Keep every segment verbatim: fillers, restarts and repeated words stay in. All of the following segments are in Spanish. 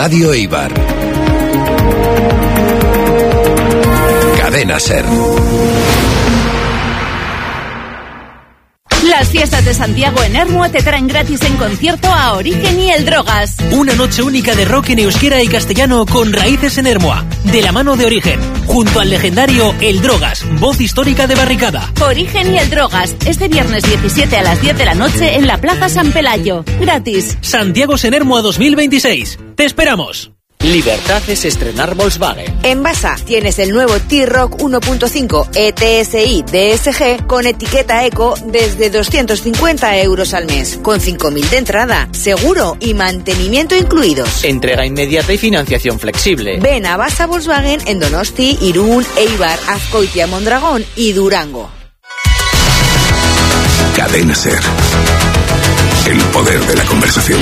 Radio Eibar. Cadena Ser. Las fiestas de Santiago en Ermua te traen gratis en concierto a Origen y El Drogas. Una noche única de rock en euskera y castellano con raíces en Ermua, de la mano de Origen, junto al legendario El Drogas, voz histórica de Barricada. Origen y El Drogas, este viernes diecisiete a las diez de la noche en la Plaza San Pelayo. Gratis. Santiago en Ermua dos mil veintiséis. ¡Te esperamos! Libertad es estrenar Volkswagen. En Basa tienes el nuevo T-Roc uno punto cinco E T S I D S G con etiqueta Eco desde doscientos cincuenta euros al mes, con cinco mil de entrada, seguro y mantenimiento incluidos. Entrega inmediata y financiación flexible. Ven a Basa Volkswagen en Donosti, Irún, Eibar, Azkoitia, Mondragón y Durango. Cadena Ser. El poder de la conversación.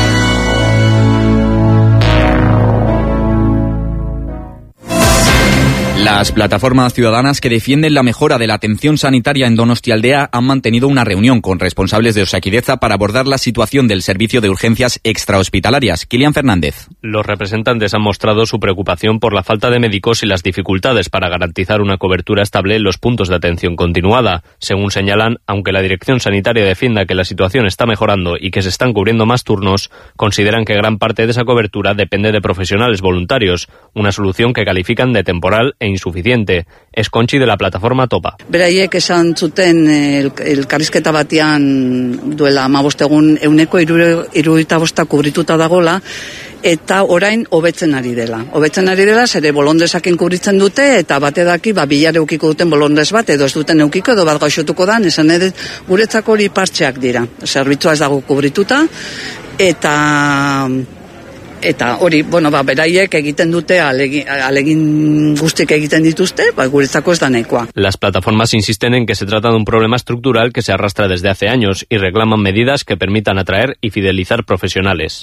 Las plataformas ciudadanas que defienden la mejora de la atención sanitaria en Donostialdea han mantenido una reunión con responsables de Osakidetza para abordar la situación del servicio de urgencias extrahospitalarias. Kilian Fernández. Los representantes han mostrado su preocupación por la falta de médicos y las dificultades para garantizar una cobertura estable en los puntos de atención continuada. Según señalan, aunque la Dirección Sanitaria defienda que la situación está mejorando y que se están cubriendo más turnos, consideran que gran parte de esa cobertura depende de profesionales voluntarios, una solución que califican de temporal e insuficiente. Es Conchi de la plataforma Topa. Beraiek esan zuten el, elkarrizketa batean duela hamabost egun euneko hirurogeita bosta kubrituta dagola eta orain hobetzen ari dela. Hobetzen ari dela zere bolondresakin kubritzen dute eta bate daki ba bilare eukiko duten bolondrez bat edo ez duten eukiko edo bat gaixotuko da, esan ere guretzako hori partxeak dira. Zerbitzua ez dago kubrituta eta Eta hori, bueno, ba, beraiek egiten dute, alegin, alegin guztik egiten dituzte, ba, guretzako ez da nahikoa. Las plataformas insisten en que se trata de un problema estructural que se arrastra desde hace años y reclaman medidas que permitan atraer y fidelizar profesionales.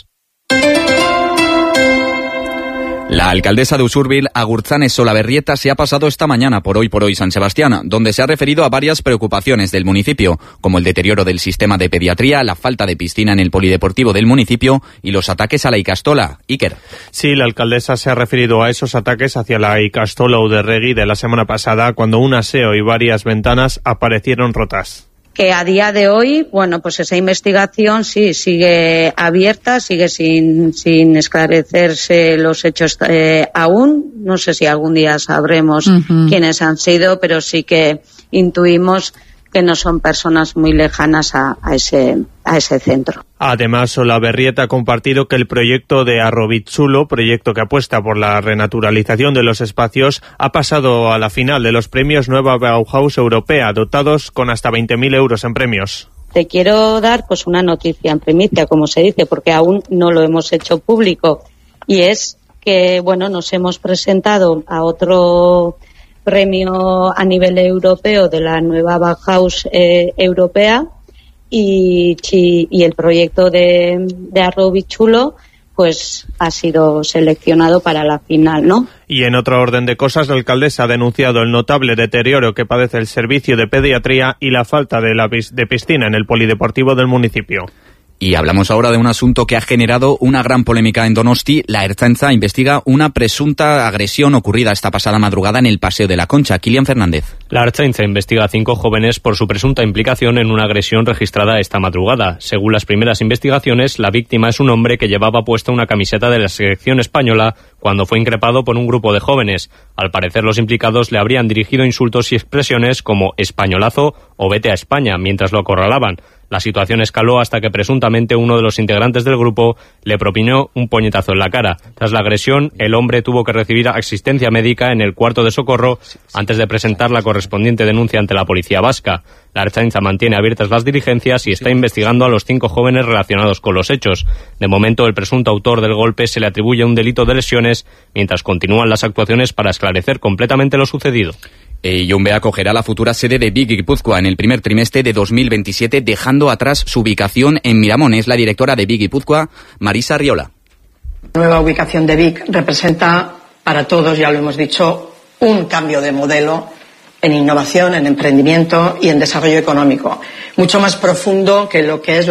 La alcaldesa de Usurbil, Agurtzane Solaberrieta, se ha pasado esta mañana por Hoy por Hoy San Sebastián, donde se ha referido a varias preocupaciones del municipio, como el deterioro del sistema de pediatría, la falta de piscina en el polideportivo del municipio y los ataques a la Ikastola. Iker. Sí, la alcaldesa se ha referido a esos ataques hacia la Ikastola Uderregui de la semana pasada, cuando un aseo y varias ventanas aparecieron rotas. Que a día de hoy, bueno, pues esa investigación sí sigue abierta, sigue sin, sin esclarecerse los hechos eh, aún. No sé si algún día sabremos uh-huh. quiénes han sido, pero sí que intuimos que no son personas muy lejanas a, a ese a ese centro. Además, Solaberrieta ha compartido que el proyecto de Arrobitzulo, proyecto que apuesta por la renaturalización de los espacios, ha pasado a la final de los premios Nueva Bauhaus Europea, dotados con hasta veinte mil euros en premios. Te quiero dar pues una noticia en primicia, como se dice, porque aún no lo hemos hecho público, y es que, bueno, nos hemos presentado a otro premio a nivel europeo de la Nueva Bauhaus eh, Europea, y, y el proyecto de, de Arrobitzulo pues ha sido seleccionado para la final, ¿no? Y en otro orden de cosas, la alcaldesa ha denunciado el notable deterioro que padece el servicio de pediatría y la falta de, la, de piscina en el polideportivo del municipio. Y hablamos ahora de un asunto que ha generado una gran polémica en Donosti. La Ertzaintza investiga una presunta agresión ocurrida esta pasada madrugada en el Paseo de la Concha. Kilian Fernández. La Ertzaintza investiga a cinco jóvenes por su presunta implicación en una agresión registrada esta madrugada. Según las primeras investigaciones, la víctima es un hombre que llevaba puesta una camiseta de la selección española cuando fue increpado por un grupo de jóvenes. Al parecer, los implicados le habrían dirigido insultos y expresiones como españolazo o vete a España mientras lo acorralaban. La situación escaló hasta que presuntamente uno de los integrantes del grupo le propinó un puñetazo en la cara. Tras la agresión, el hombre tuvo que recibir asistencia médica en el cuarto de socorro antes de presentar la correspondiente denuncia ante la policía vasca. La Ertzaintza mantiene abiertas las diligencias y está investigando a los cinco jóvenes relacionados con los hechos. De momento, el presunto autor del golpe se le atribuye un delito de lesiones, mientras continúan las actuaciones para esclarecer completamente lo sucedido. Eh, John B acogerá la futura sede de Vic Guipúzcoa en el primer trimestre de dos mil veintisiete, dejando atrás su ubicación en Miramón. Es la directora de Vic Guipúzcoa, Marisa Riola. La nueva ubicación de Vic representa para todos, ya lo hemos dicho, un cambio de modelo en innovación, en emprendimiento y en desarrollo económico, mucho más profundo que lo que es la